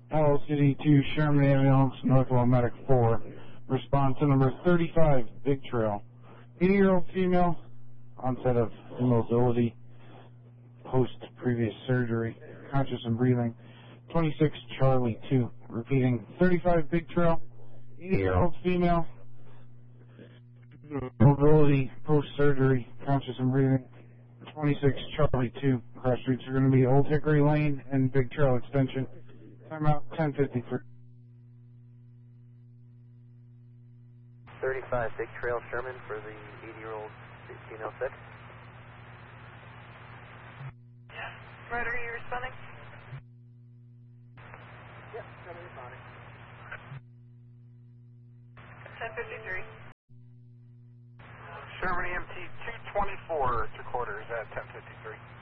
LCD2 Sherman Ambulance, Northwell Medic 4. Response to number 35, Big Trail. 80-year-old female, onset of immobility, post-previous surgery, conscious and breathing. 26 Charlie 2. Repeating, 35 Big Trail. 80-year-old female, mobility, post-surgery, conscious and breathing. 26 Charlie 2. Cross streets are going to be Old Hickory Lane and Big Trail Extension. Timeout 10:53. 35 Big Trail Sherman for the 80-year-old female sick. Ryder, are you responding? Yep, Sherman responding. 10:53. Sherman EMT 224 to quarters at 10:53.